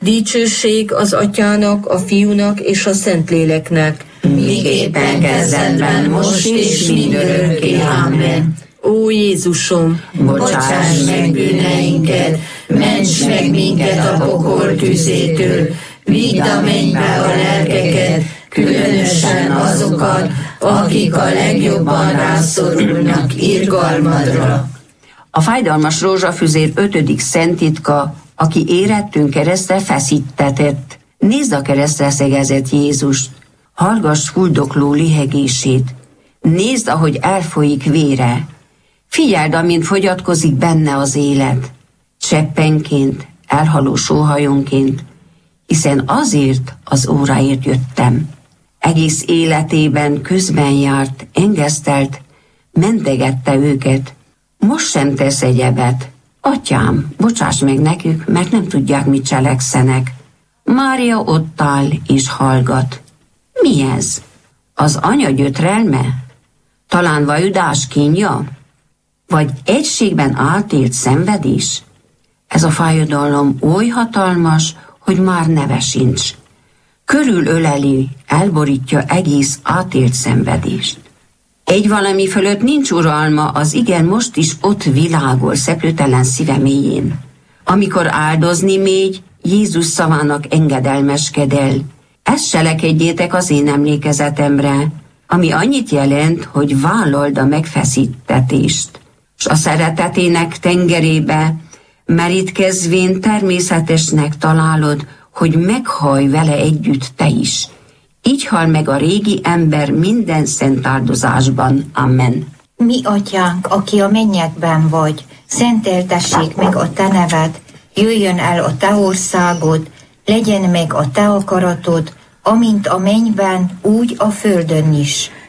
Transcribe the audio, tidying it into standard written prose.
Dicsőség az Atyának, a Fiúnak és a Szentléleknek. Miképpen kezdetben, most és mindörökké. Amen. Ó Jézusom, Bocsáss meg bűneinket, ments meg minket a pokol tüzétől, vidd a mennybe a lelkeket, különösen azokat, akik a legjobban rászorulnak irgalmadra. A fájdalmas rózsafüzér 5. szenttitka, aki érettünk keresztre feszítetett. Nézd a keresztre szegezett Jézust, hallgass fuldokló lihegését, nézd, ahogy elfolyik vére, figyeld, amint fogyatkozik benne az élet, cseppenként, elhaló sóhajonként, hiszen azért az óráért jöttem. Egész életében közben járt, engesztelt, mentegette őket. Most sem tesz egyebet. Atyám, bocsáss meg nekük, mert nem tudják, mit cselekszenek. Mária ott áll és hallgat. Mi ez? Az anya gyötrelme? Talán vajudás kínja? Vagy egységben átélt szenvedés? Ez a fájdalom oly hatalmas, hogy már neve sincs. Körülöleli, elborítja egész átélt szenvedést. Egy valami fölött nincs uralma, az igen most is ott világol szeplőtelen szíve mélyén. Amikor áldozni mégy, Jézus szavának engedelmesked el. Ezt cselekedjétek az én emlékezetemre, ami annyit jelent, hogy vállald a megfeszítetést. S a szeretetének tengerébe merítkezvén természetesnek találod, hogy meghallj vele együtt te is. Így hal meg a régi ember minden szent áldozásban. Amen. Mi atyánk, aki a mennyekben vagy, szenteltessék meg a te neved, jöjjön el a te országod, legyen meg a te akaratod, amint a mennyben, úgy a földön is.